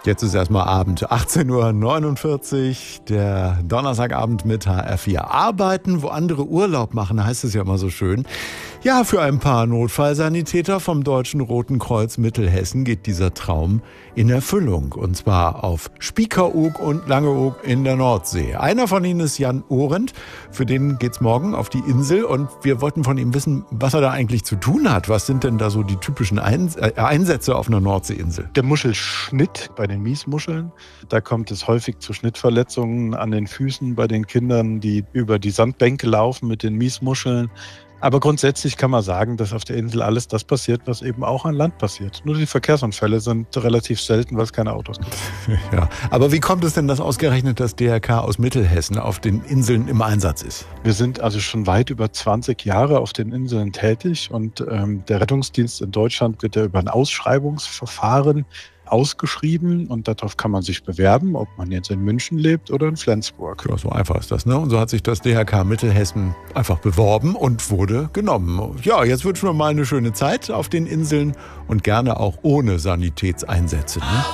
Jetzt ist erstmal Abend, 18:49 Uhr, der Donnerstagabend mit HR4. Arbeiten, wo andere Urlaub machen, heißt es ja immer so schön. Ja, für ein paar Notfallsanitäter vom Deutschen Roten Kreuz Mittelhessen geht dieser Traum in Erfüllung. Und zwar auf Spiekeroog und Langeoog in der Nordsee. Einer von ihnen ist Jan Orendt. Für den geht's morgen auf die Insel. Und wir wollten von ihm wissen, was er da eigentlich zu tun hat. Was sind denn da so die typischen Einsätze auf einer Nordseeinsel? Der Muschelschnitt bei den Miesmuscheln. Da kommt es häufig zu Schnittverletzungen an den Füßen bei den Kindern, die über die Sandbänke laufen mit den Miesmuscheln. Aber grundsätzlich kann man sagen, dass auf der Insel alles das passiert, was eben auch an Land passiert. Nur die Verkehrsunfälle sind relativ selten, weil es keine Autos gibt. Ja, aber wie kommt es denn, dass ausgerechnet das DRK aus Mittelhessen auf den Inseln im Einsatz ist? Wir sind also schon weit über 20 Jahre auf den Inseln tätig und der Rettungsdienst in Deutschland wird ja über ein Ausschreibungsverfahren ausgeschrieben und darauf kann man sich bewerben, ob man jetzt in München lebt oder in Flensburg. Ja, so einfach ist das, ne? Und so hat sich das DRK Mittelhessen einfach beworben und wurde genommen. Ja, jetzt wünschen wir mal eine schöne Zeit auf den Inseln und gerne auch ohne Sanitätseinsätze, ne?